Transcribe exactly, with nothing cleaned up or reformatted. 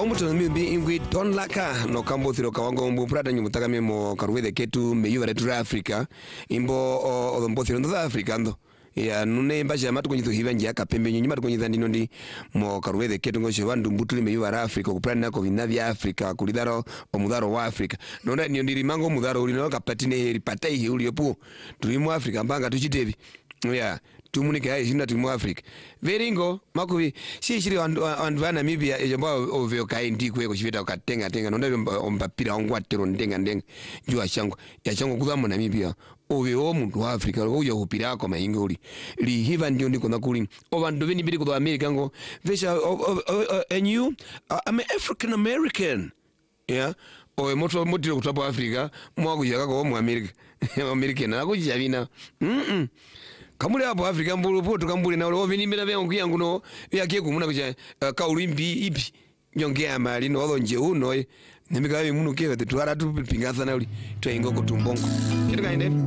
muto mbi ingwi don laka no kambo thiro kawango mbu prada nyumutaka memo karwede ketu meyu vare Africa imbo o mbo thiro ndo Africa ndo ya nune mbaje amatu kwenye thuhiva njia kapembe nyuma kwenye ndino ndi mo karwede ketu ngo shewandu mbutuli meyu vare Africa kuprana nako vinavi Africa kulidaro omudaro wa Africa nonda niyo ndiri mango mudaro ulino kapatine heri patai hi uliopo tulimu Africa mbanga tuchitevi ya tumunike hai shinda tulimu Africa veringo makuvi si shiri wandu vana Namibia ejomba oveo kai ndikwe kuchivita ukatenga tenga nonda ombapira ongwa tero ndenga ndenga jua changu ya changu kuzamo Namibia oveo mtu wa Africa uja upira kwa maingo uli li hiva ndio ndiko nakuli ovandu veni bili kudo America ngo vesha and you I'm an African American yeah oe moto motiro kutapa Africa mwagu yakako mu America American akujavina mm kamule hapo Africa mbulu poto kambule na ole ovini mira vyangu yangu no vyake kumuna kuja uh, kaulimbi ipi nyongea mali no olonje uno nemikawe muno keve twara tu pingaza na uli twaingo kutumbongo kitu kaende